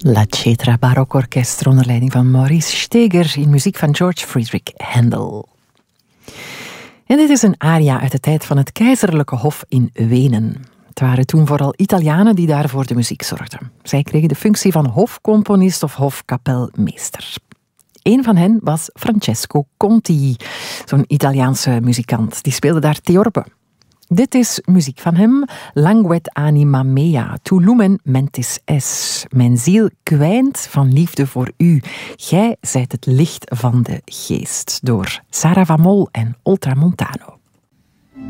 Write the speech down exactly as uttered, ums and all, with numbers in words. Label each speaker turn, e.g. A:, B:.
A: La Cetra Barokorkest onder leiding van Maurice Steger in muziek van George Friedrich Händel. En dit is een aria uit de tijd van het keizerlijke hof in Wenen. Het waren toen vooral Italianen die daar voor de muziek zorgden. Zij kregen de functie van hofcomponist of hofkapelmeester. Een van hen was Francesco Conti, zo'n Italiaanse muzikant. Die speelde daar theorbe. Dit is muziek van hem. Languet anima mea, tu lumen mentis es. Mijn ziel kwijnt van liefde voor u. Gij zijt het licht van de geest. Door Sarah van Mol en Oltramontano.